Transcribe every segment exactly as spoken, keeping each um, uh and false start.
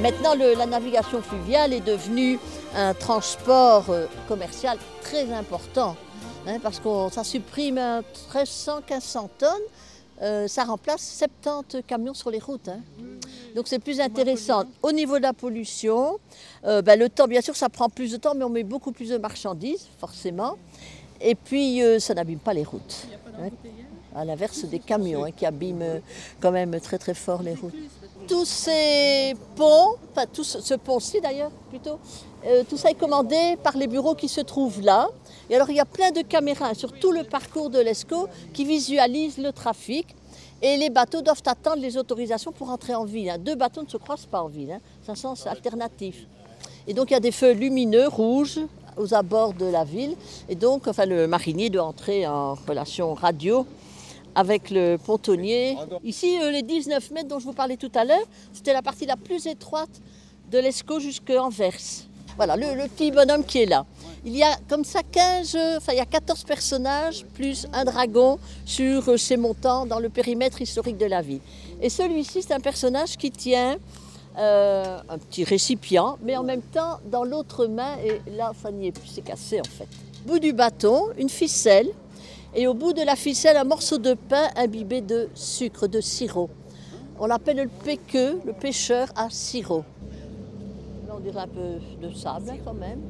Maintenant, le, la navigation fluviale est devenue un transport euh, commercial très important, hein, parce que ça supprime mille trois cents à mille cinq cents tonnes, euh, ça remplace soixante-dix camions sur les routes. Hein. Donc c'est plus intéressant. Au niveau de la pollution, euh, ben, le temps, bien sûr, ça prend plus de temps, mais on met beaucoup plus de marchandises, forcément. Et puis, euh, ça n'abîme pas les routes. Hein. À l'inverse des camions hein, qui abîment quand même très très fort les routes. Tous ces ponts, enfin tout ce, ce pont-ci d'ailleurs plutôt, euh, tout ça est commandé par les bureaux qui se trouvent là. Et alors il y a plein de caméras sur tout le parcours de l'Escaut qui visualisent le trafic. Et les bateaux doivent attendre les autorisations pour entrer en ville. Hein. Deux bateaux ne se croisent pas en ville, hein. C'est un sens alternatif. Et donc il y a des feux lumineux rouges aux abords de la ville. Et donc enfin, le marinier doit entrer en relation radio avec le pontonnier. Ici, euh, les dix-neuf mètres dont je vous parlais tout à l'heure, c'était la partie la plus étroite de l'Escaut jusqu'Anvers. Voilà, le, le petit bonhomme qui est là. Il y a comme ça quinze, enfin il y a quatorze personnages, plus un dragon sur euh, ces montants dans le périmètre historique de la ville. Et celui-ci, c'est un personnage qui tient euh, un petit récipient, mais en même temps, dans l'autre main, et là, ça n'y est plus, c'est cassé en fait. Au bout du bâton, une ficelle, et au bout de la ficelle, un morceau de pain imbibé de sucre, de sirop. On l'appelle le péqueux, le pêcheur à sirop. Là, on dirait un peu de sable hein, quand même.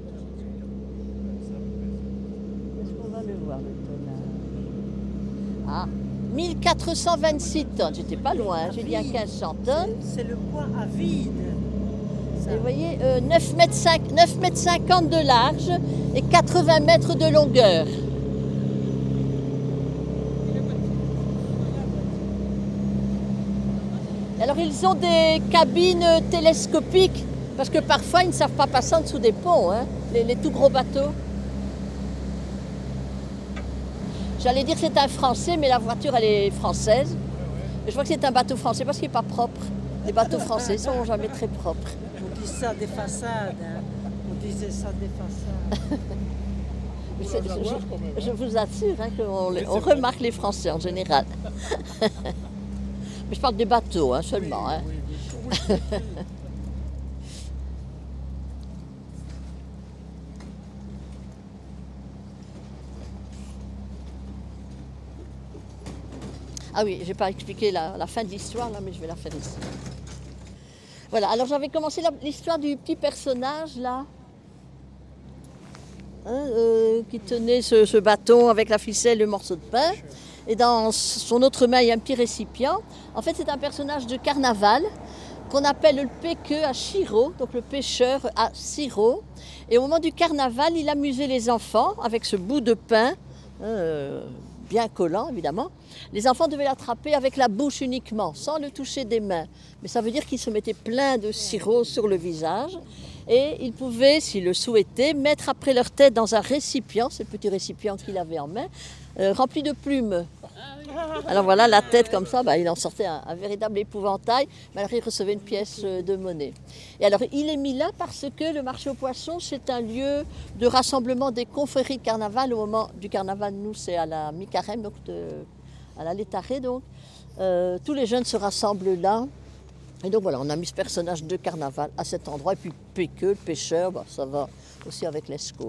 Est-ce qu'on va le voir, le tonnage? Ah, mille quatre cent vingt-six tonnes. J'étais pas loin, j'ai dit à quinze cents tonnes. C'est le poids à vide. Et vous voyez, euh, neuf mètres cinquante de large et quatre-vingts mètres de longueur. Alors ils ont des cabines télescopiques parce que parfois ils ne savent pas passer en dessous des ponts, hein, les, les tout gros bateaux. J'allais dire que c'est un Français, mais la voiture elle est française. Je vois que c'est un bateau français parce qu'il n'est pas propre. Les bateaux français ne sont jamais très propres. On dit ça des façades, hein. On disait ça des façades. je, je, je vous assure hein, qu'on on remarque les Français en général. Mais je parle des bateaux hein, seulement. Hein. Ah oui, je n'ai pas expliqué la, la fin de l'histoire, là, mais je vais la faire ici. Voilà, alors j'avais commencé l'histoire du petit personnage, là, hein, euh, qui tenait ce, ce bâton avec la ficelle et le morceau de pain. Et dans son autre main, il y a un petit récipient. En fait, c'est un personnage de carnaval qu'on appelle le péqueux à sirop, donc le pêcheur à sirop. Et au moment du carnaval, il amusait les enfants avec ce bout de pain, euh, bien collant évidemment. Les enfants devaient l'attraper avec la bouche uniquement, sans le toucher des mains. Mais ça veut dire qu'ils se mettaient plein de sirop sur le visage. Et ils pouvaient, s'ils le souhaitaient, mettre après leur tête dans un récipient, ce petit récipient qu'il avait en main, euh, rempli de plumes. Alors voilà, la tête comme ça, bah, il en sortait un, un véritable épouvantail, mais alors il recevait une pièce de monnaie. Et alors il est mis là parce que le marché aux poissons, c'est un lieu de rassemblement des confréries de carnaval. Au moment du carnaval, nous, c'est à la mi-carême, donc de, à la Létarée, donc. Euh, tous les jeunes se rassemblent là. Et donc voilà, on a mis ce personnage de carnaval à cet endroit. Et puis péqueux, le pêcheur, bah, ça va aussi avec l'Escaut.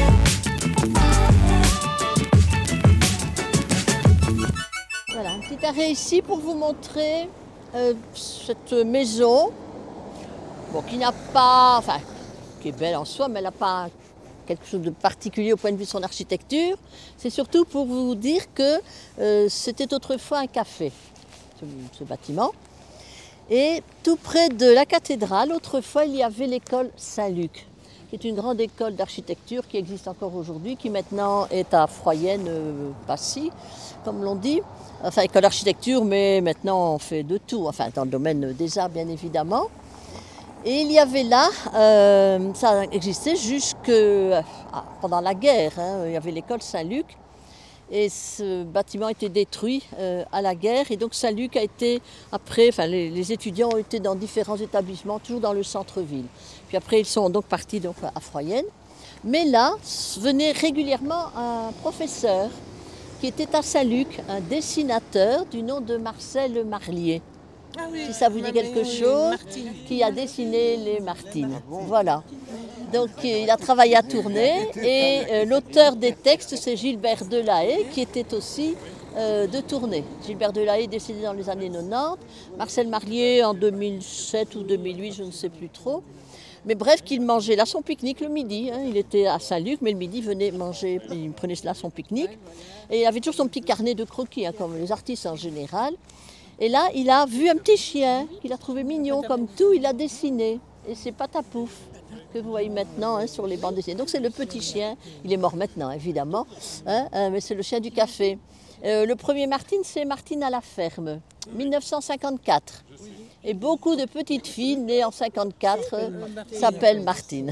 Voilà, un petit arrêt ici pour vous montrer euh, cette maison, bon, qui n'a pas, enfin, qui est belle en soi, mais elle n'a pas quelque chose de particulier au point de vue de son architecture. C'est surtout pour vous dire que euh, c'était autrefois un café, ce, ce bâtiment. Et tout près de la cathédrale, autrefois, il y avait l'école Saint-Luc, qui est une grande école d'architecture qui existe encore aujourd'hui, qui maintenant est à Froyenne, euh, Passy, comme l'on dit. Enfin, école d'architecture, mais maintenant on fait de tout, enfin dans le domaine des arts bien évidemment. Et il y avait là, euh, ça existait jusque ah, pendant la guerre, hein, il y avait l'école Saint-Luc. Et ce bâtiment a été détruit euh, à la guerre. Et donc Saint-Luc a été, après, enfin les, les étudiants ont été dans différents établissements, toujours dans le centre-ville. Puis après, ils sont donc partis donc, à Froyenne. Mais là, venait régulièrement un professeur qui était à Saint-Luc, un dessinateur du nom de Marcel Marlier. Ah oui, si ça vous dit quelque oui, chose, Martine. qui a dessiné les Martines. Voilà. Donc il a travaillé à Tournai et euh, l'auteur des textes, c'est Gilbert Delahaye, qui était aussi euh, de Tournai. Gilbert Delahaye est décédé dans les années quatre-vingt-dix, Marcel Marlier en deux mille sept ou deux mille huit, je ne sais plus trop. Mais bref, qu'il mangeait là son pique-nique le midi. Hein. Il était à Saint-Luc, mais le midi, il venait manger, il prenait là son pique-nique. Et il avait toujours son petit carnet de croquis, hein, comme les artistes en général. Et là, il a vu un petit chien qu'il a trouvé mignon comme tout, il l'a dessiné. Et c'est Patapouf que vous voyez maintenant hein, sur les bandes dessinées. Donc c'est le petit chien, il est mort maintenant évidemment, hein, euh, mais c'est le chien du café. Euh, le premier Martine, c'est Martine à la ferme, mille neuf cent cinquante-quatre. Et beaucoup de petites filles nées en cinquante-quatre euh, s'appellent Martine.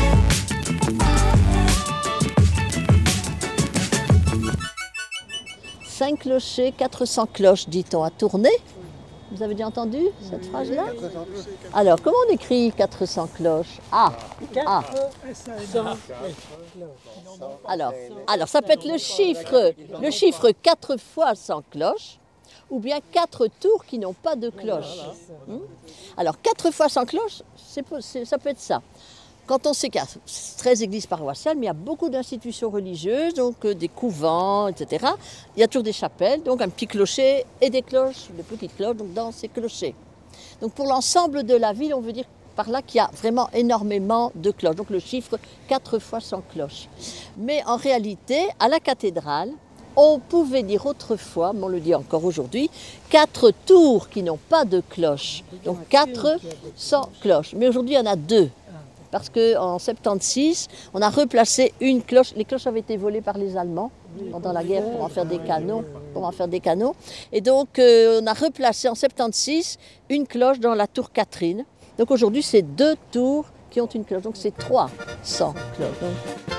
Cinq clochers, quatre cents cloches, dit-on, à Tournai. Vous avez déjà entendu cette phrase-là? Alors, comment on écrit quatre cents cloches? Ah, ah. Alors, alors, ça peut être le chiffre, le chiffre quatre fois cent cloches, ou bien quatre tours qui n'ont pas de cloche. Hmm? Alors, quatre fois cent cloches, c'est, c'est, ça peut être ça. Quand on sait qu'il y a treize églises paroissiales, mais il y a beaucoup d'institutions religieuses, donc euh, des couvents, et cetera. Il y a toujours des chapelles, donc un petit clocher et des cloches, de petites cloches donc dans ces clochers. Donc pour l'ensemble de la ville, on veut dire par là qu'il y a vraiment énormément de cloches. Donc le chiffre quatre fois cent cloches. Mais en réalité, à la cathédrale, on pouvait dire autrefois, mais on le dit encore aujourd'hui, quatre tours qui n'ont pas de cloches. Donc quatre cents cloches. Mais aujourd'hui, il y en a deux. Parce qu'en soixante-seize, on a replacé une cloche. Les cloches avaient été volées par les Allemands pendant la guerre pour en faire des canons. Pour en faire des canons. Et donc, euh, on a replacé en soixante-seize une cloche dans la tour Catherine. Donc aujourd'hui, c'est deux tours qui ont une cloche. Donc c'est trois cents cloches. Donc,